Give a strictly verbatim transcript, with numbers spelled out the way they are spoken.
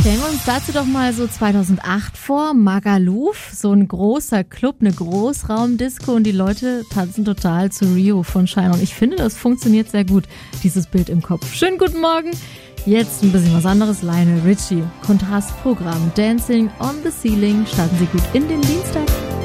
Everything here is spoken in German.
Stellen wir uns dazu doch mal so zweitausendacht vor, Magaluf, so ein großer Club, eine Großraumdisco und die Leute tanzen total zu Rio von Shine. Und ich finde, das funktioniert sehr gut, dieses Bild im Kopf. Schönen guten Morgen. Jetzt ein bisschen was anderes, Lionel Richie. Kontrastprogramm, Dancing on the Ceiling. Starten Sie gut in den Dienstag.